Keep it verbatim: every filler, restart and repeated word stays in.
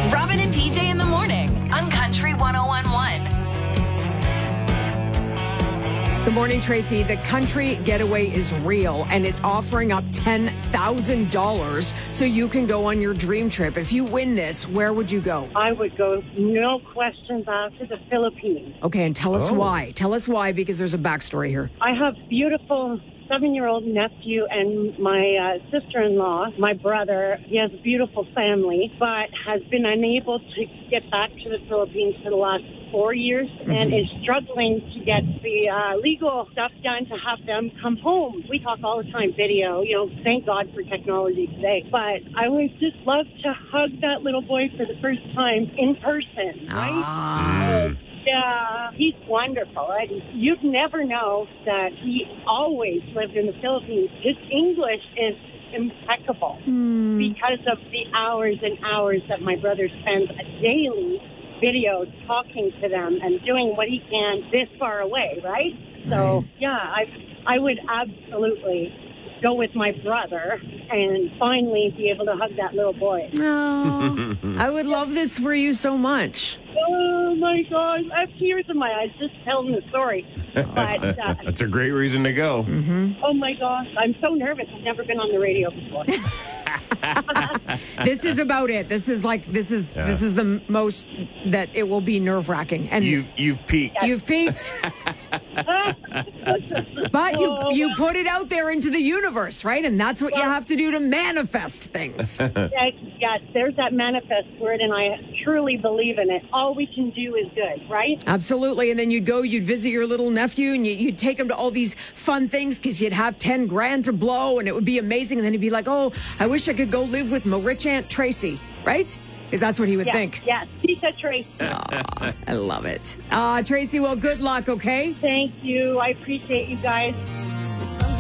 Robin and P J in the morning on Country one oh one point one. Good morning, Tracy. The Country Getaway is real, and it's offering up ten thousand dollars so you can go on your dream trip. If you win this, where would you go? I would go, no questions asked, to the Philippines. Okay, and tell us Oh. why. Tell us why, because there's a backstory here. I have beautiful seven-year-old nephew and my uh, sister-in-law, my brother. He has a beautiful family, but has been unable to get back to the Philippines for the last four years mm-hmm. and is struggling to get the uh, legal stuff done to have them come home. We talk all the time, video, you know, thank God for technology today. But I would just love to hug that little boy for the first time in person, right? Ah. Uh, Yeah, he's wonderful. And you'd never know that he always lived in the Philippines. His English is impeccable Hmm. because of the hours and hours that my brother spends daily video talking to them and doing what he can this far away, right? So, yeah, I I would absolutely go with my brother and finally be able to hug that little boy. Oh, I would love this for you so much. Oh, my God. I have tears in my eyes just telling the story. But, uh, That's a great reason to go. Mm-hmm. oh, my gosh. I'm so nervous. I've never been on the radio before. This is about it. This is like, this is Yeah. this is the m- most that it will be nerve-wracking. And You, you've peaked. you've peaked. But you Oh, you put it out there into the universe, right? And that's what you have to do to manifest things. yes, yes, there's that manifest word, and I truly believe in it. All we can do is good, right? Absolutely. And then you'd go, you'd visit your little nephew, and you, you'd take him to all these fun things because you'd have ten grand to blow, and it would be amazing. And then he'd be like, oh, I wish I could go live with my rich Aunt Tracy, right? Because that's what he would Yes, think. yes. Tita Tracy. Aw, I love it. Uh, Tracy, well, good luck, okay? Thank you. I appreciate you guys.